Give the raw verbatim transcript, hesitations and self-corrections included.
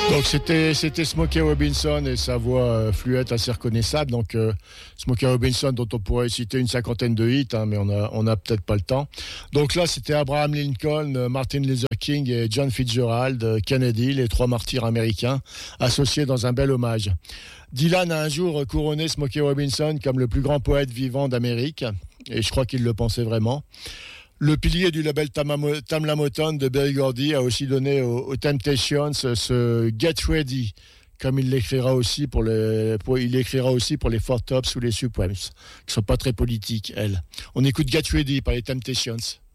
Donc c'était c'était Smokey Robinson et sa voix euh, fluette assez reconnaissable. Donc euh, Smokey Robinson dont on pourrait citer une cinquantaine de hits, hein, mais on a on a peut-être pas le temps. Donc là c'était Abraham Lincoln, euh, Martin Luther King et John Fitzgerald euh, Kennedy, les trois martyrs américains associés dans un bel hommage. Dylan a un jour couronné Smokey Robinson comme le plus grand poète vivant d'Amérique, et je crois qu'il le pensait vraiment. Le pilier du label Tamamo- Tamla Motown de Berry Gordy a aussi donné aux, aux Temptations ce Get Ready, comme il l'écrira aussi pour les, pour, il l'écrira aussi pour les Four Tops ou les Supremes, qui sont pas très politiques, elles. On écoute Get Ready par les Temptations.